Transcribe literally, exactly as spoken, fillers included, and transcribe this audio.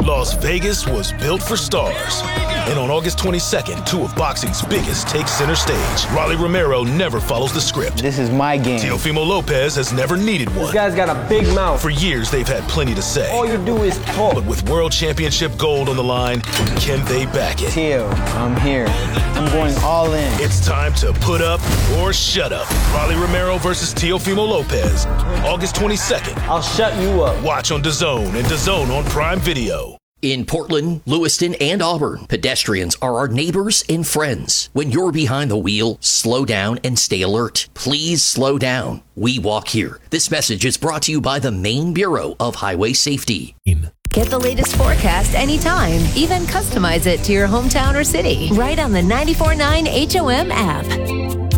Las Vegas was built for stars. And on August twenty-second, two of boxing's biggest take center stage. Rolly Romero never follows the script. This is my game. Teofimo Lopez has never needed one. This guy's got a big mouth. For years, they've had plenty to say. All you do is talk. But with World Championship gold on the line, can they back it? Teo, I'm here. I'm going all in. It's time to put up or shut up. Rolly Romero versus Teofimo Lopez, August twenty-second. I'll shut you up. Watch on DAZN and DAZN on Prime Video. In Portland, Lewiston, and Auburn, pedestrians are our neighbors and friends. When you're behind the wheel, slow down and stay alert. Please slow down. We walk here. This message is brought to you by the Maine Bureau of Highway Safety. Get the latest forecast anytime. Even customize it to your hometown or city. Right on the ninety-four point nine H O M app.